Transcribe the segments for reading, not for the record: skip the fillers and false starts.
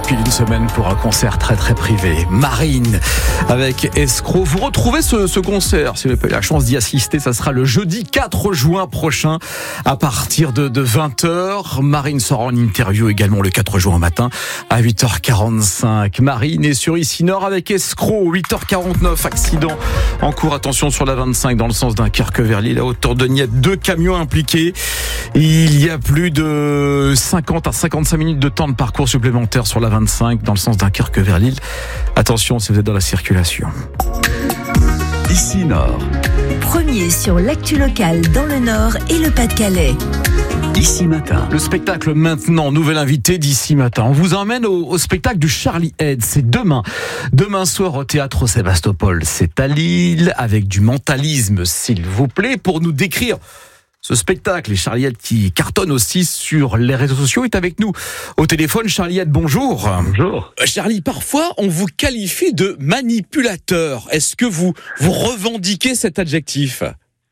depuis une semaine pour un concert très très privé. Marine avec Escroc. Vous retrouvez ce concert, si vous n'avez pas eu la chance d'y assister, ça sera le jeudi 4 juin prochain à partir de 20h. Marine sera en interview également le 4 juin matin à 8h45. Marine est sur Ici Nord avec Escroc, 8h49. Accident en cours, attention sur la 25 dans le sens Dunkerque vers Lille à hauteur de Niette. 2 camions impliqués. Il y a plus de 50 à 55 minutes de temps de parcours supplémentaire sur la 25 dans le sens Dunkerque vers Lille. Attention si vous êtes dans la circulation. Ici Nord. Premier sur l'actu locale dans le Nord et le Pas-de-Calais. Ici Matin. Le spectacle maintenant, nouvel invité d'Ici Matin. On vous emmène au spectacle du Charlie Head. C'est demain. Demain soir au théâtre Sébastopol. C'est à Lille avec du mentalisme, s'il vous plaît, pour nous décrire ce spectacle. Et Charlie Head qui cartonne aussi sur les réseaux sociaux est avec nous au téléphone. Charlie Head, bonjour. Bonjour. Charlie, parfois on vous qualifie de manipulateur. Est-ce que vous revendiquez cet adjectif ?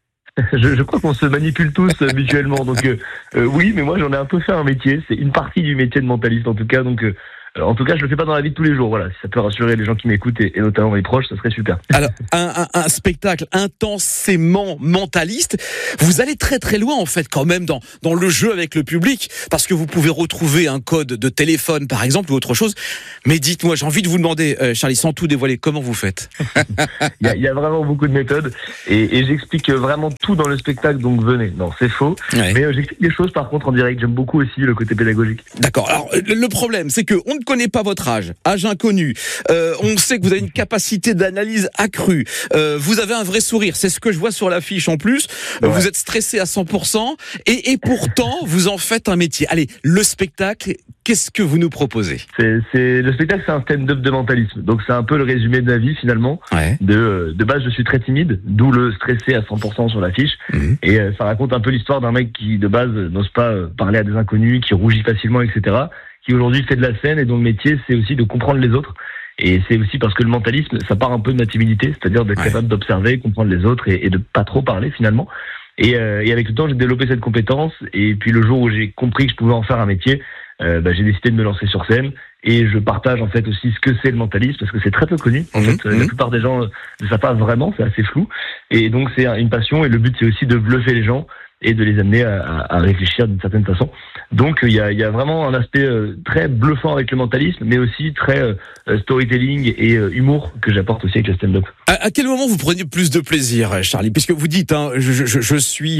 Je crois qu'on se manipule tous mutuellement, donc oui, mais moi j'en ai un peu fait un métier, c'est une partie du métier de mentaliste en tout cas, donc je le fais pas dans la vie de tous les jours, voilà, si ça peut rassurer les gens qui m'écoutent et notamment mes proches, ça serait super. Alors, un spectacle intensément mentaliste, vous allez très très loin en fait quand même dans le jeu avec le public, parce que vous pouvez retrouver un code de téléphone par exemple ou autre chose, mais dites-moi, j'ai envie de vous demander, Charlie, sans tout dévoiler, comment vous faites ? Il y a vraiment beaucoup de méthodes et j'explique vraiment tout dans le spectacle, donc venez. Non, c'est faux, ouais. Mais j'explique des choses par contre en direct, j'aime beaucoup aussi le côté pédagogique. D'accord, alors le problème c'est que on ne connaît pas votre âge inconnu, on sait que vous avez une capacité d'analyse accrue, vous avez un vrai sourire, c'est ce que je vois sur l'affiche en plus, ouais. Vous êtes stressé à 100% et pourtant vous en faites un métier. Allez, le spectacle, qu'est-ce que vous nous proposez ? Le spectacle, c'est un stand-up de mentalisme, donc c'est un peu le résumé de ma vie finalement. Ouais. De base, je suis très timide, d'où le stressé à 100% sur l'affiche, et ça raconte un peu l'histoire d'un mec qui de base n'ose pas parler à des inconnus, qui rougit facilement, etc., qui aujourd'hui fait de la scène et dont le métier c'est aussi de comprendre les autres. Et c'est aussi parce que le mentalisme, ça part un peu de ma timidité, c'est-à-dire d'être capable d'observer, comprendre les autres et de pas trop parler finalement. Et avec le temps, j'ai développé cette compétence. Et puis le jour où j'ai compris que je pouvais en faire un métier, j'ai décidé de me lancer sur scène. Et je partage en fait aussi ce que c'est le mentalisme, parce que c'est très peu connu. En fait, la plupart des gens ne savent pas vraiment, c'est assez flou. Et donc c'est une passion. Et le but c'est aussi de bluffer les gens et de les amener à réfléchir d'une certaine façon. Donc il y a vraiment un aspect très bluffant avec le mentalisme, mais aussi très storytelling et humour que j'apporte aussi avec le stand-up. À quel moment vous prenez plus de plaisir, Charlie ? Puisque vous dites, je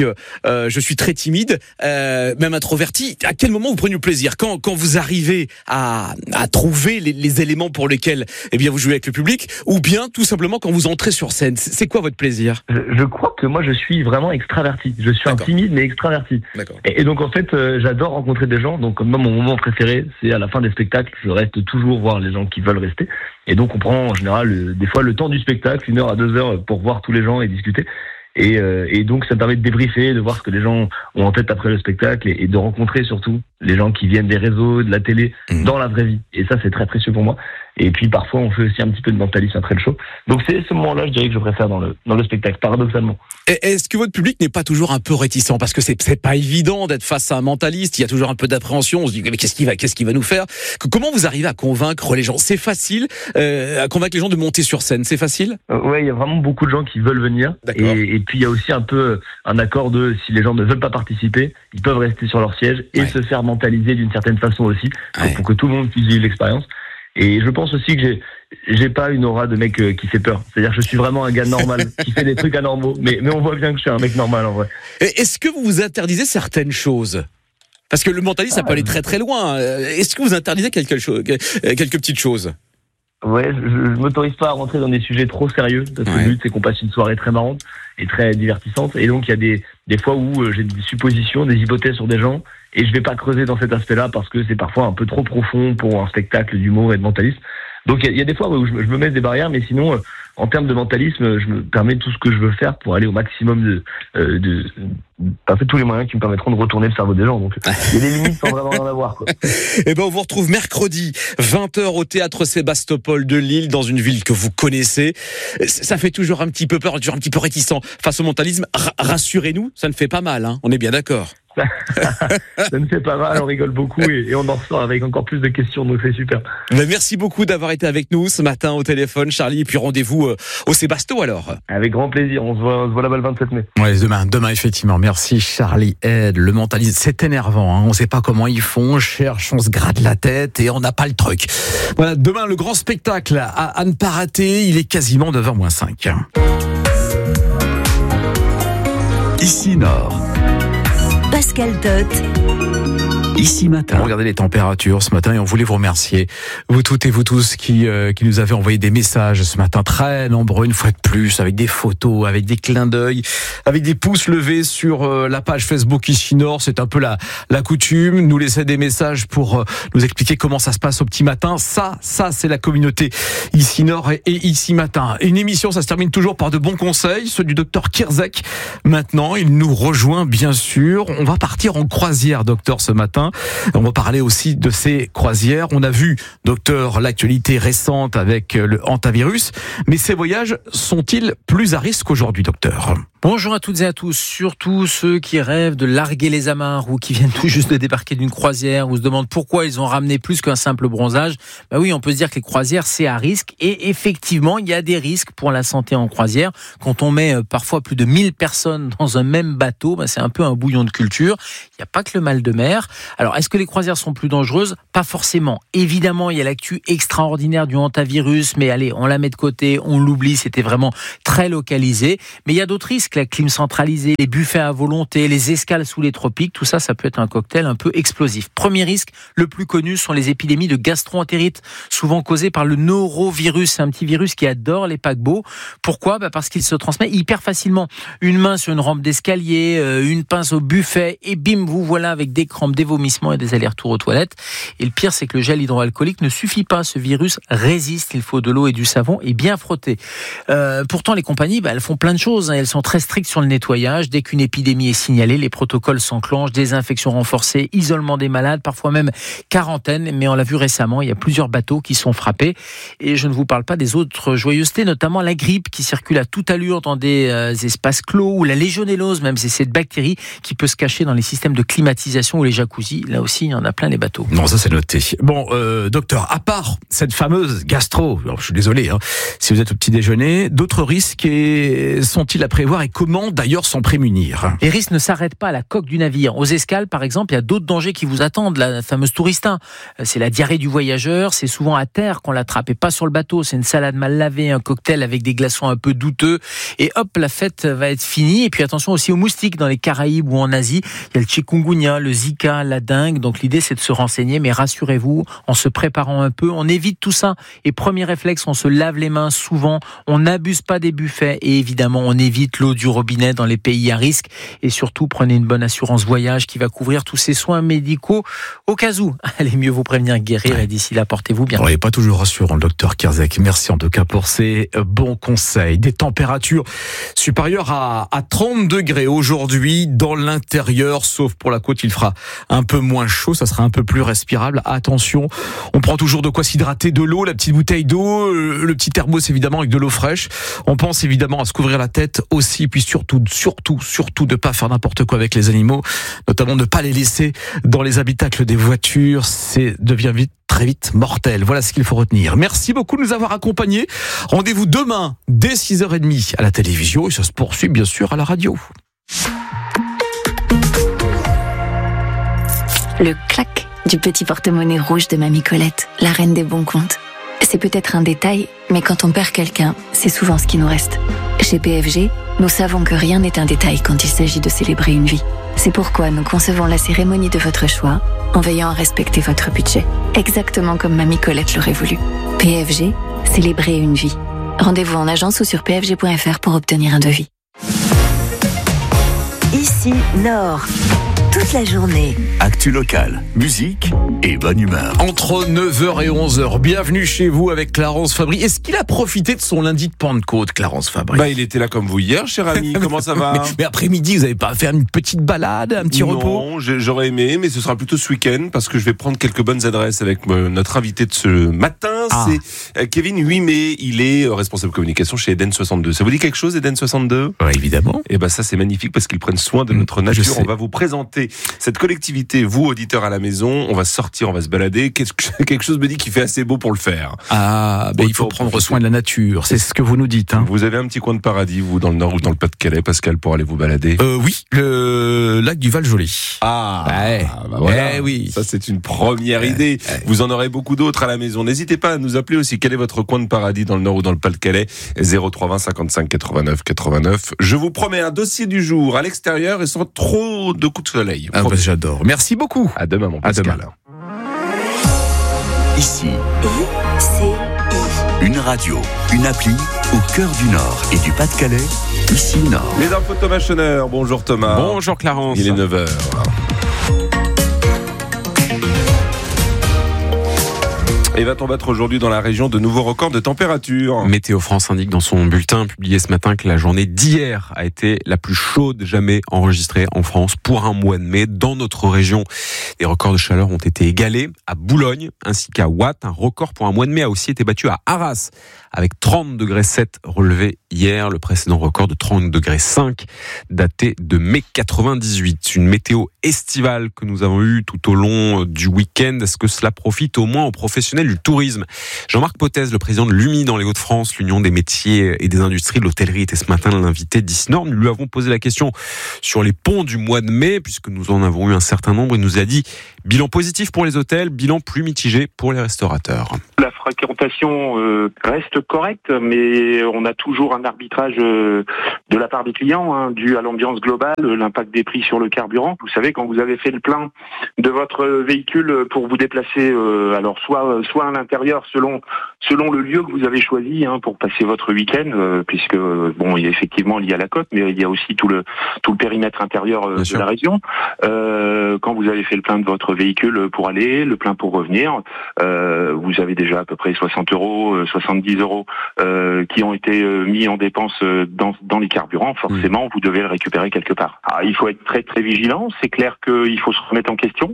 suis très timide, même introverti. À quel moment vous prenez du plaisir ? Quand vous arrivez à trouver les éléments pour lesquels vous jouez avec le public, ou bien tout simplement quand vous entrez sur scène ? C'est quoi votre plaisir ? Je crois que moi je suis vraiment extraverti. Je suis un timide mais extraverti. Et donc en fait j'adore rencontrer des gens. Donc moi mon moment préféré c'est à la fin des spectacles. Je reste toujours voir les gens qui veulent rester. Et donc on prend en général des fois le temps du spectacle, 1 heure à 2 heures pour voir tous les gens et discuter. Et donc ça me permet de débriefer, de voir ce que les gens ont en tête après le spectacle et de rencontrer surtout les gens qui viennent des réseaux, de la télé, dans la vraie vie. Et ça c'est très précieux pour moi. Et puis parfois on fait aussi un petit peu de mentalisme après le show. Donc c'est ce moment-là, je dirais que je préfère dans le spectacle, paradoxalement. Est-ce que votre public n'est pas toujours un peu réticent ? Parce que c'est pas évident d'être face à un mentaliste, il y a toujours un peu d'appréhension, on se dit mais qu'est-ce qu'il va nous faire ? Comment vous arrivez à convaincre les gens ? C'est facile à convaincre les gens de monter sur scène, c'est facile ? Ouais, il y a vraiment beaucoup de gens qui veulent venir. Et puis il y a aussi un peu un accord de si les gens ne veulent pas participer, ils peuvent rester sur leur siège et se faire mentaliser d'une certaine façon aussi, pour que tout le monde puisse vivre l'expérience. Et je pense aussi que j'ai pas une aura de mec qui fait peur. C'est-à-dire que je suis vraiment un gars normal qui fait des trucs anormaux. Mais on voit bien que je suis un mec normal en vrai. Est-ce que vous vous interdisez certaines choses ? Parce que le mentalisme, ça peut aller très très loin. Est-ce que vous interdisez quelques petites choses ? Ouais, je m'autorise pas à rentrer dans des sujets trop sérieux. Parce que le but, c'est qu'on passe une soirée très marrante et très divertissante. Et donc, il y a des fois où j'ai des suppositions, des hypothèses sur des gens. Et je vais pas creuser dans cet aspect-là parce que c'est parfois un peu trop profond pour un spectacle d'humour et de mentalisme. Donc, il y a des fois où je me mets des barrières, mais sinon, en termes de mentalisme, je me permets tout ce que je veux faire pour aller au maximum de tous les moyens qui me permettront de retourner le cerveau des gens. Donc, il y a des limites sans vraiment en avoir, quoi. On vous retrouve mercredi, 20h au théâtre Sébastopol de Lille, dans une ville que vous connaissez. Ça fait toujours un petit peu peur, toujours un petit peu réticent face au mentalisme. Rassurez-nous, ça ne fait pas mal, hein. On est bien d'accord. ça ne fait pas mal, on rigole beaucoup et on en ressort avec encore plus de questions, donc c'est super. Merci beaucoup d'avoir été avec nous ce matin au téléphone, Charlie, et puis rendez-vous au Sébasto alors. Avec grand plaisir, on se voit là-bas le 27 mai. Ouais, demain effectivement. Merci Charlie Head, le mentaliste, c'est énervant, hein. On ne sait pas comment ils font, on cherche, on se gratte la tête et on n'a pas le truc. Voilà, demain le grand spectacle à ne pas rater, il est quasiment 9h-5. Ici Nord. Pascal Tot. Ici Matin. Regardez les températures ce matin et on voulait vous remercier. Vous toutes et vous tous qui nous avez envoyé des messages ce matin, très nombreux, une fois de plus, avec des photos, avec des clins d'œil, avec des pouces levés sur la page Facebook Ici Nord. C'est un peu la coutume. Nous laisser des messages pour nous expliquer comment ça se passe au petit matin. Ça c'est la communauté Ici Nord et Ici Matin. Une émission, ça se termine toujours par de bons conseils, ceux du docteur Kirzek. Maintenant, il nous rejoint bien sûr. On va partir en croisière, docteur, ce matin. On va parler aussi de ces croisières. On a vu, docteur, l'actualité récente avec le hantavirus. Mais ces voyages sont-ils plus à risque aujourd'hui, docteur ? Bonjour à toutes et à tous, surtout ceux qui rêvent de larguer les amarres ou qui viennent tout juste de débarquer d'une croisière ou se demandent pourquoi ils ont ramené plus qu'un simple bronzage. Ben oui, on peut se dire que les croisières, c'est à risque et effectivement, il y a des risques pour la santé en croisière. Quand on met parfois plus de 1000 personnes dans un même bateau, ben c'est un peu un bouillon de culture. Il n'y a pas que le mal de mer. Alors, est-ce que les croisières sont plus dangereuses ? Pas forcément. Évidemment, il y a l'actu extraordinaire du hantavirus, mais allez, on la met de côté, on l'oublie, c'était vraiment très localisé. Mais il y a d'autres risques. La clim centralisée, les buffets à volonté, les escales sous les tropiques, tout ça, ça peut être un cocktail un peu explosif. Premier risque, le plus connu, sont les épidémies de gastro-entérite, souvent causées par le norovirus. C'est un petit virus qui adore les paquebots. Pourquoi ? Parce qu'il se transmet hyper facilement. Une main sur une rampe d'escalier, une pince au buffet, et bim, vous voilà avec des crampes, des vomissements et des allers-retours aux toilettes. Et le pire, c'est que le gel hydroalcoolique ne suffit pas. Ce virus résiste. Il faut de l'eau et du savon et bien frotter. Pourtant, les compagnies, elles font plein de choses. Elles sont très strictes sur le nettoyage. Dès qu'une épidémie est signalée, les protocoles s'enclenchent. Désinfection renforcée, isolement des malades, parfois même quarantaine. Mais on l'a vu récemment, il y a plusieurs bateaux qui sont frappés. Et je ne vous parle pas des autres joyeusetés, notamment la grippe qui circule à toute allure dans des espaces clos, ou la légionellose, même c'est cette bactérie qui peut se cacher dans les systèmes de climatisation ou les jacuzzis. Là aussi, il y en a plein les bateaux. Non, ça c'est noté. Bon, docteur, à part cette fameuse gastro, alors, je suis désolé, si vous êtes au petit déjeuner, d'autres risques sont-ils à prévoir et comment d'ailleurs s'en prémunir ? Les risques ne s'arrêtent pas à la coque du navire. Aux escales, par exemple, il y a d'autres dangers qui vous attendent. La fameuse tourista, c'est la diarrhée du voyageur. C'est souvent à terre qu'on l'attrape et pas sur le bateau. C'est une salade mal lavée, un cocktail avec des glaçons un peu douteux. Et hop, la fête va être finie. Et puis attention aussi aux moustiques dans les Caraïbes ou en Asie. Il y a le chikungunya, le Zika, la dengue. Donc l'idée, c'est de se renseigner. Mais rassurez-vous, en se préparant un peu, on évite tout ça. Et premier réflexe, on se lave les mains souvent. On n'abuse pas des buffets. Et évidemment, on évite l'eau du robinet dans les pays à risque. Et surtout, prenez une bonne assurance voyage qui va couvrir tous ces soins médicaux au cas où. Allez mieux vous prévenir que guérir. Et d'ici là, portez-vous bien. On n'est pas toujours rassurant, le docteur Kirzek. Merci en tout cas pour ces bons conseils. Des températures supérieures à 30 degrés aujourd'hui dans l'intérieur, sauf pour la côte, il fera un peu moins chaud, ça sera un peu plus respirable. Attention, on prend toujours de quoi s'hydrater, de l'eau, la petite bouteille d'eau, le petit thermos évidemment avec de l'eau fraîche. On pense évidemment à se couvrir la tête aussi, puis surtout de pas faire n'importe quoi avec les animaux, notamment ne pas les laisser dans les habitacles des voitures, devient très vite mortel. Voilà ce qu'il faut retenir. Merci beaucoup de nous avoir accompagnés. Rendez-vous demain dès 6h30 à la télévision et ça se poursuit bien sûr à la radio. Le clac du petit porte-monnaie rouge de Mamie Colette, la reine des bons comptes. C'est peut-être un détail, mais quand on perd quelqu'un, c'est souvent ce qui nous reste. Chez PFG, nous savons que rien n'est un détail quand il s'agit de célébrer une vie. C'est pourquoi nous concevons la cérémonie de votre choix en veillant à respecter votre budget, exactement comme Mamie Colette l'aurait voulu. PFG, célébrer une vie. Rendez-vous en agence ou sur pfg.fr pour obtenir un devis. Ici Nord. Toute la journée. Actu locale, musique et bonne humeur. Entre 9h et 11h, bienvenue chez vous avec Clarence Fabry. Est-ce qu'il a profité de son lundi de Pentecôte, Clarence Fabry ? Il était là comme vous hier, cher ami. Comment ça va ? mais après-midi, vous n'avez pas fait une petite balade, un petit repos ? Non, j'aurais aimé, mais ce sera plutôt ce week-end parce que je vais prendre quelques bonnes adresses avec notre invité de ce matin. c'est Kevin 8 mai. Il est responsable communication chez Eden 62. Ça vous dit quelque chose, Eden 62 ? Ouais, évidemment. Et ça c'est magnifique parce qu'ils prennent soin de notre nature. On va vous présenter cette collectivité, vous auditeurs à la maison. On va sortir, on va se balader. Quelque chose me dit qu'il fait assez beau pour le faire. Il faut prendre soin de la nature. C'est ce que vous nous dites. Hein. Vous avez un petit coin de paradis, vous, dans le Nord ou dans le Pas-de-Calais, Pascal, pour aller vous balader ? Oui, le lac du Val-Joli. Voilà. Oui. Ça, c'est une première idée. Vous en aurez beaucoup d'autres à la maison. N'hésitez pas à nous appeler aussi. Quel est votre coin de paradis dans le Nord ou dans le Pas-de-Calais ? 0320 55 89 89. Je vous promets un dossier du jour à l'extérieur et sans trop de coups de soleil. J'adore. Merci beaucoup. À demain, mon Pascal. Ici, une radio, une appli au cœur du Nord et du Pas-de-Calais. Ici Nord. Les infos de Thomas Schoner. Bonjour Thomas. Bonjour Clarence. Il est 9h. Et va-t-on battre aujourd'hui dans la région de nouveaux records de température ? Météo France indique dans son bulletin publié ce matin que la journée d'hier a été la plus chaude jamais enregistrée en France pour un mois de mai. Dans notre région, les records de chaleur ont été égalés à Boulogne ainsi qu'à Watt. Un record pour un mois de mai a aussi été battu à Arras avec 30,7 degrés relevé hier. Le précédent record de 30,5 degrés daté de mai 98. Une météo estivale que nous avons eue tout au long du week-end. Est-ce que cela profite au moins aux professionnels du tourisme ? Jean-Marc Potez, le président de l'UMI dans les Hauts-de-France, l'Union des métiers et des industries de l'hôtellerie, était ce matin l'invité d'Ici Nord. Nous lui avons posé la question sur les ponts du mois de mai, puisque nous en avons eu un certain nombre. Il nous a dit bilan positif pour les hôtels, bilan plus mitigé pour les restaurateurs. La fréquentation reste correcte, mais on a toujours un arbitrage de la part des clients, dû à l'ambiance globale, l'impact des prix sur le carburant. Vous savez, quand vous avez fait le plein de votre véhicule pour vous déplacer, alors soit à l'intérieur selon le lieu que vous avez choisi pour passer votre week-end, puisque il y a effectivement lié à la côte, mais il y a aussi tout le périmètre intérieur de la région. Quand vous avez fait le plein de votre véhicule pour aller, le plein pour revenir, vous avez déjà à peu près 60 €, 70 € qui ont été mis en dépenses dans les carburants. Forcément, vous devez le récupérer quelque part. Alors, il faut être très très vigilant. C'est clair qu'il faut se remettre en question,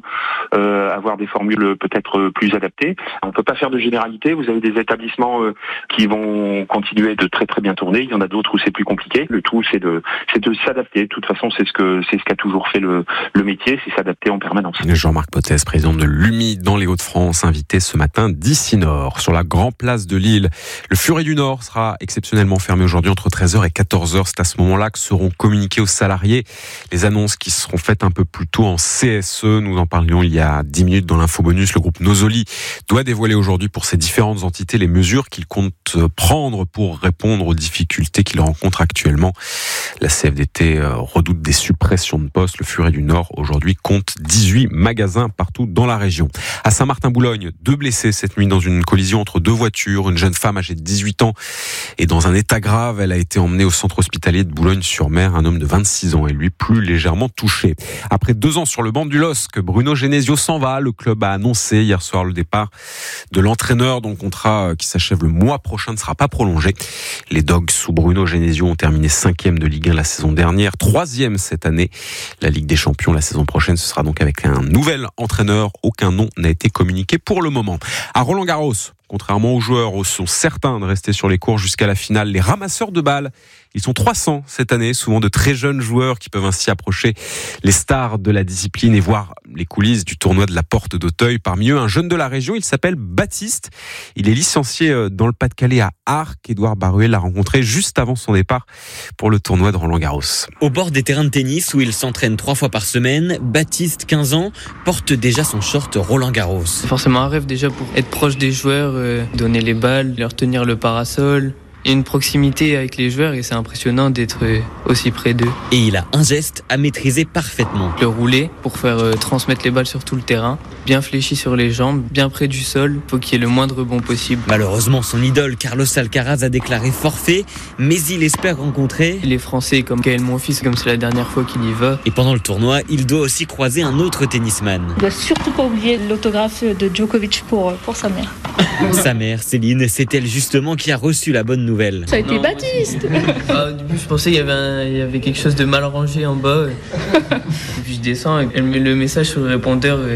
avoir des formules peut-être plus adaptées. On peut pas faire de généralité. Vous avez des établissements qui vont continuer de très très bien tourner. Il y en a d'autres où c'est plus compliqué. Le tout, c'est de s'adapter. De toute façon, c'est ce qu'a toujours fait le métier, c'est s'adapter en permanence. Jean-Marc Potez, président de l'UMI dans les Hauts-de-France, invité ce matin d'Ici Nord. Sur la Grand Place de Lille, le Furet du Nord sera exceptionnellement fermé aujourd'hui entre 13h et 14h. C'est à ce moment-là que seront communiqués aux salariés les annonces qui seront faites un peu plus tôt en CSE. Nous en parlions il y a 10 minutes dans l'infobonus. Le groupe Nosoli doit dévoiler aujourd'hui pour ces différentes entités les mesures qu'il compte prendre pour répondre aux difficultés qu'il rencontre actuellement. La CFDT redoute des suppressions de postes. Le Furet du Nord aujourd'hui compte 18 magasins partout dans la région. À Saint-Martin-Boulogne, 2 blessés cette nuit dans une collision entre 2 voitures. Une jeune femme âgée de 18 ans est dans un état grave. Elle a été emmenée au centre hospitalier de Boulogne-sur-Mer. Un homme de 26 ans est lui plus légèrement touché. Après 2 ans sur le banc du LOSC, Bruno Genesio s'en va. Le club a annoncé hier soir le départ de l'entraîneur dont le contrat qui s'achève le mois prochain ne sera pas prolongé. Les Dogs sous Bruno Genesio ont terminé 5e de Ligue 1 la saison dernière, 3e cette année. La Ligue des Champions la saison prochaine, ce sera donc avec un nouvel entraîneur. Aucun nom n'a été communiqué pour le moment. À Roland-Garros, contrairement aux joueurs, sont certains de rester sur les cours jusqu'à la finale. Les ramasseurs de balles, ils sont 300 cette année, souvent de très jeunes joueurs qui peuvent ainsi approcher les stars de la discipline et voir les coulisses du tournoi de la Porte d'Auteuil. Parmi eux, un jeune de la région, il s'appelle Baptiste. Il est licencié dans le Pas-de-Calais à Arques. Édouard Baruel l'a rencontré juste avant son départ pour le tournoi de Roland-Garros. Au bord des terrains de tennis où il s'entraîne 3 fois par semaine, Baptiste, 15 ans, porte déjà son short Roland-Garros. C'est forcément un rêve déjà pour être proche des joueurs, donner les balles, leur tenir le parasol. Il y a une proximité avec les joueurs et c'est impressionnant d'être aussi près d'eux. Et il a un geste à maîtriser parfaitement. Le rouler pour faire transmettre les balles sur tout le terrain, bien fléchi sur les jambes, bien près du sol, faut qu'il y ait le moindre rebond possible. Malheureusement, son idole Carlos Alcaraz a déclaré forfait, mais il espère rencontrer les Français comme Gaël Monfils, comme c'est la dernière fois qu'il y va. Et pendant le tournoi, il doit aussi croiser un autre tennisman. Il doit surtout pas oublier l'autographe de Djokovic pour sa mère. Sa mère, Céline, c'est elle justement qui a reçu la bonne nouvelle. Ça a été Baptiste. Au début, je pensais qu'il y avait quelque chose de mal rangé en bas. Et puis je descends et elle met le message sur le répondeur.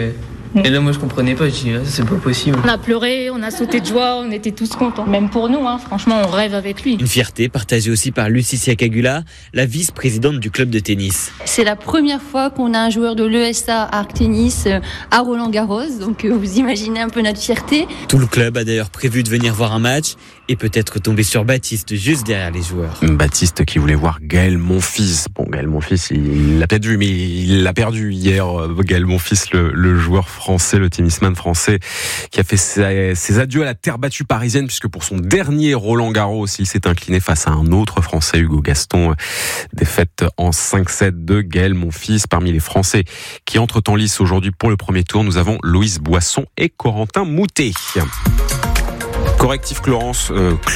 Et là, moi, je comprenais pas. Je dis, c'est pas possible. On a pleuré, on a sauté de joie, on était tous contents. Même pour nous, franchement, on rêve avec lui. Une fierté partagée aussi par Lucie Siakagula, la vice-présidente du club de tennis. C'est la première fois qu'on a un joueur de l'ESA Arc Tennis à Roland-Garros, donc vous imaginez un peu notre fierté. Tout le club a d'ailleurs prévu de venir voir un match et peut-être tomber sur Baptiste juste derrière les joueurs. Baptiste qui voulait voir Gaël Monfils. Bon, Gaël Monfils, il l'a peut-être vu, mais il l'a perdu hier. Gaël Monfils, le joueur français, le tennisman français, qui a fait ses adieux à la terre battue parisienne, puisque pour son dernier Roland-Garros, il s'est incliné face à un autre Français, Hugo Gaston. Défaite en 5-7 de Gaël Monfils. Parmi les Français qui entrent en lice aujourd'hui pour le premier tour, nous avons Loïs Boisson et Corentin Moutet. Correctif Clorence.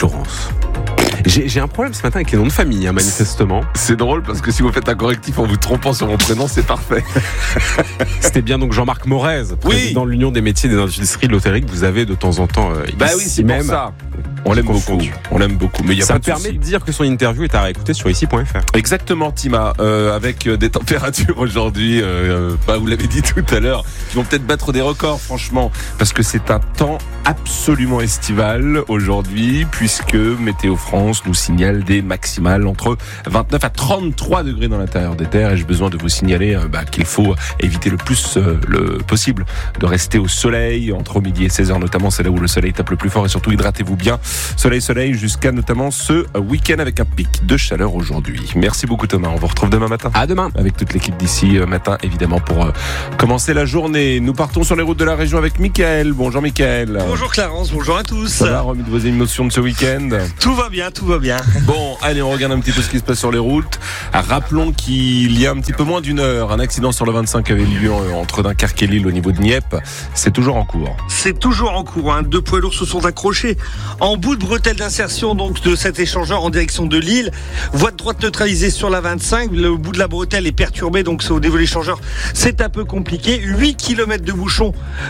J'ai un problème ce matin avec les noms de famille, manifestement. C'est drôle parce que si vous faites un correctif en vous trompant sur mon prénom, c'est parfait. C'était bien donc Jean-Marc Morez, président de l'Union des métiers et des industries de l'hôtellerie, que vous avez de temps en temps ici c'est même. Pour ça. On l'aime beaucoup. Mais ça me permet de dire que son interview est à réécouter sur ici.fr. Exactement, Tima, avec des températures aujourd'hui, vous l'avez dit tout à l'heure, qui vont peut-être battre des records, franchement, parce que c'est un temps absolument estival aujourd'hui, puisque Météo France nous signale des maximales entre 29 à 33 degrés dans l'intérieur des terres, et j'ai besoin de vous signaler qu'il faut éviter le plus possible de rester au soleil entre midi et 16h notamment, c'est là où le soleil tape le plus fort, et surtout hydratez-vous bien. Soleil jusqu'à notamment ce week-end avec un pic de chaleur aujourd'hui. Merci beaucoup Thomas, on vous retrouve demain matin. À demain. Avec toute l'équipe d'ici matin évidemment pour commencer la journée. Nous partons sur les routes de la région avec Mickaël. Bonjour Mickaël. Bonjour Clarence, bonjour à tous. Ça va, remis de vos émotions de ce week-end? Tout va bien. Bon, allez, on regarde un petit peu ce qui se passe sur les routes. Rappelons qu'il y a un petit peu moins d'une heure, un accident sur le 25 avait lieu entre Dunkerque et Lille au niveau de Nieppe. C'est toujours en cours. C'est toujours en cours. Deux poids lourds se sont accrochés en bout de bretelle d'insertion donc de cet échangeur en direction de Lille. Voie de droite neutralisée sur la 25. Le bout de la bretelle est perturbé, donc au niveau de l'échangeur, c'est un peu compliqué. 8 km de bouchons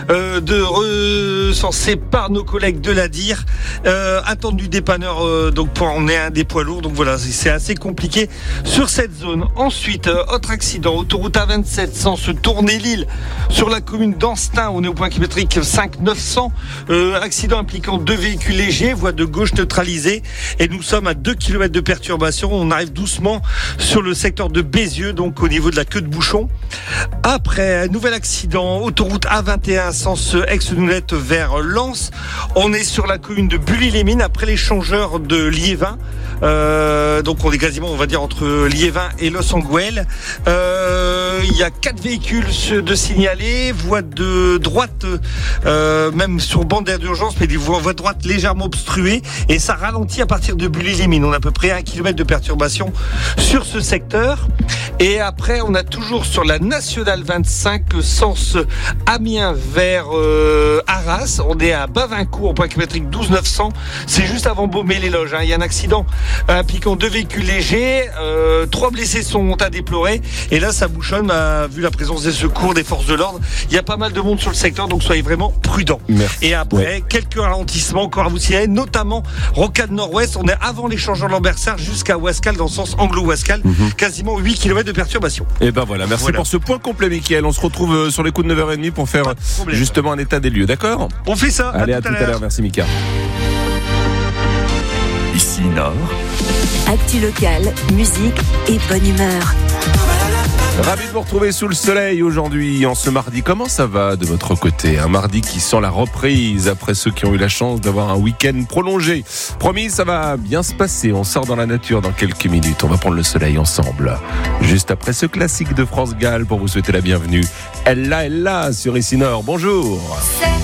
recensés par nos collègues de la DIR. Attente du dépanneur donc on est un des poids lourds, donc voilà, c'est assez compliqué sur cette zone. Ensuite, autre accident, autoroute A27 sens Tournai-Lille sur la commune d'Anstein, on est au point kilométrique 5-900, accident impliquant 2 véhicules légers, voie de gauche neutralisée, et nous sommes à 2 km de perturbation. On arrive doucement sur le secteur de Bézieux, donc au niveau de la queue de bouchon. Après, un nouvel accident, autoroute A21 sens Aix-Noulette vers Lens, on est sur la commune de Bully-les-Mines après l'échangeur de Liévin, donc on est quasiment, on va dire, entre Liévin et Los Anguel. Il y a 4 véhicules de signalés, voie de droite, même sur bande d'air d'urgence, mais des voies de droite légèrement obstruées, et ça ralentit à partir de Bully-les-Mines. On a à peu près 1 km de perturbation sur ce secteur. Et après, on a toujours sur la nationale 25 sens Amiens vers Arras, on est à Bavincourt, au point kilométrique 12-900, c'est juste avant Beaumais-les-Loges. Il y a un accident impliquant 2 véhicules légers, 3 blessés sont à déplorer, et là ça bouchonne, vu la présence des secours, des forces de l'ordre. Il y a pas mal de monde sur le secteur, donc soyez vraiment prudents. Merci. Et après, quelques ralentissements encore à vous signaler, notamment Rocade Nord-Ouest, on est avant l'échangeur Lambersart jusqu'à Ouascal, dans le sens Anglo-Ouascal, quasiment 8 km de perturbation. Et ben voilà, merci pour ce point complet Mickaël. On se retrouve sur les coups de 9h30 pour faire justement un état des lieux, d'accord? On fait ça. Allez, à tout à l'heure. Merci Mickaël. Ici Nord. Actu locale, musique et bonne humeur. Ravi de vous retrouver sous le soleil aujourd'hui, en ce mardi. Comment ça va de votre côté? Un mardi qui sent la reprise après ceux qui ont eu la chance d'avoir un week-end prolongé. Promis, ça va bien se passer. On sort dans la nature dans quelques minutes. On va prendre le soleil ensemble. Juste après ce classique de France Gall pour vous souhaiter la bienvenue. Elle là sur Ici Nord. Bonjour.